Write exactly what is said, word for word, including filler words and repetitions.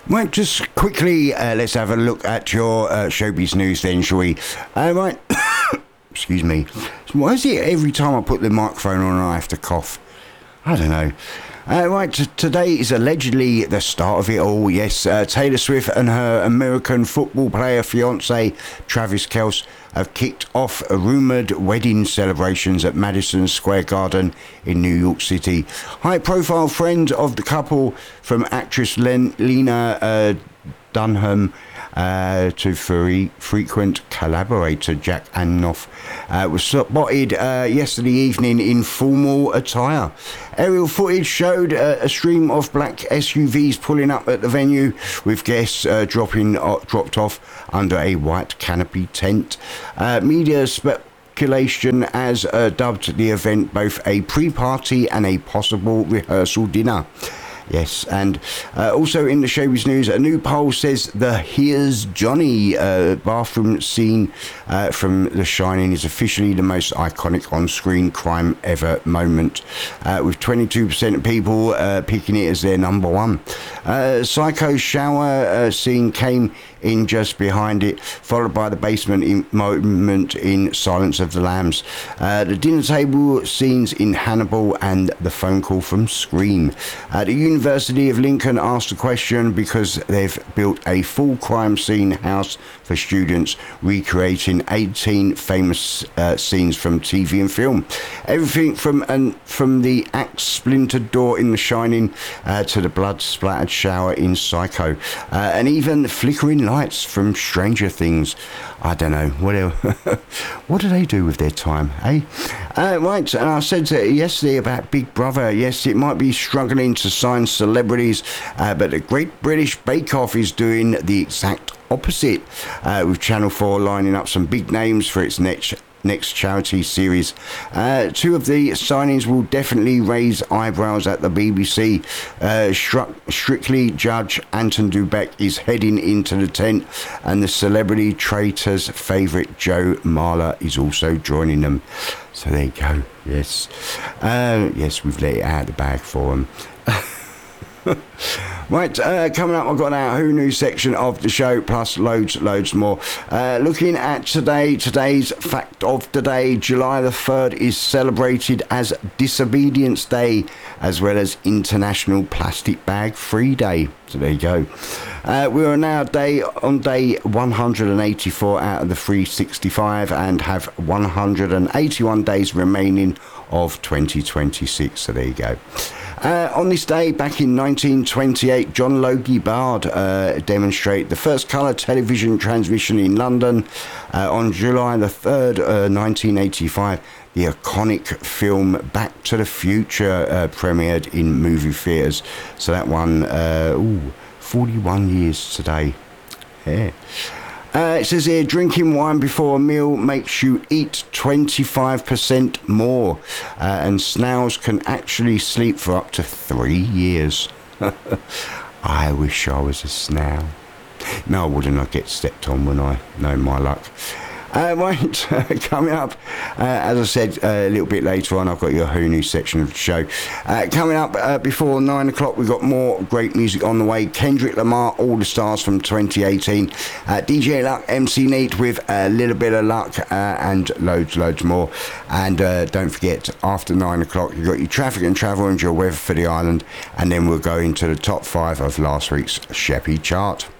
Right, just quickly, uh, let's have a look at your uh, showbiz news then, shall we? Uh, right, excuse me. Why is it every time I put the microphone on I have to cough? I don't know. Uh, right, t- today is allegedly the start of it all. Yes, uh, Taylor Swift and her American football player fiance Travis Kelce have kicked off a rumoured wedding celebrations at Madison Square Garden in New York City. High-profile friend of the couple, from actress Len- Lena uh, Dunham uh, to free, frequent collaborator Jack Antonoff, uh, was spotted uh, yesterday evening in formal attire. Aerial footage showed uh, a stream of black S U Vs pulling up at the venue, with guests uh, dropping uh, dropped off under a white canopy tent. Uh, media speculation has uh, dubbed the event both a pre-party and a possible rehearsal dinner. Yes, and uh, also in the showbiz news, a new poll says the Here's Johnny uh, bathroom scene uh, from The Shining is officially the most iconic on-screen crime ever moment, uh, with twenty-two percent of people uh, picking it as their number one. Uh, Psycho's shower uh, scene came in just behind it, followed by the basement in moment in Silence of the Lambs, uh, the dinner table scenes in Hannibal, and the phone call from Scream. Uh, the University of Lincoln asked a question because they've built a full crime scene house for students, recreating eighteen famous uh, scenes from T V and film. Everything from an, from the axe splintered door in The Shining uh, to the blood splattered shower in Psycho, uh, and even flickering lights from Stranger Things. I don't know, what else? What do they do with their time, eh? Uh, right, and I said yesterday about Big Brother. Yes, it might be struggling to sign celebrities, uh, but the Great British Bake Off is doing the exact opposite, uh, with Channel four lining up some big names for its next next charity series. Uh, two of the signings will definitely raise eyebrows at the B B C. Uh, Stru- Strictly Judge Anton Dubek is heading into the tent, and the Celebrity Traitors favourite Joe Marler is also joining them. So there you go. Yes. Uh, yes, we've let it out of the bag for them. Right, uh, coming up, I've got our Who Knew section of the show, plus loads, loads more. Uh, looking at today, today's fact of the day, July the third is celebrated as Disobedience Day, as well as International Plastic Bag Free Day. So there you go. Uh, we are now day on day one hundred eighty-four out of the three hundred sixty-five, and have one hundred eighty-one days remaining of twenty twenty-six. So there you go. Uh, on this day, back in nineteen twenty-eight, John Logie Bard uh, demonstrated the first colour television transmission in London. Uh, on July the third, uh, nineteen eighty-five, the iconic film Back to the Future uh, premiered in movie theatres. So that one, uh, ooh, forty-one years today. Yeah. Uh, it says here, drinking wine before a meal makes you eat twenty-five percent more, uh, and snails can actually sleep for up to three years. I wish I was a snail. No, I wouldn't. I'd get stepped on when I know my luck. Uh, right, coming up, uh, as I said uh, a little bit later on, I've got your Who Knew section of the show. Uh, coming up uh, before nine o'clock, we've got more great music on the way. Kendrick Lamar, All the Stars from twenty eighteen. Uh, D J Luck, M C Neat with a little bit of luck, uh, and loads, loads more. And uh, don't forget, after nine o'clock, you've got your traffic and travel and your weather for the island. And then we'll go into the top five of last week's Sheppy chart.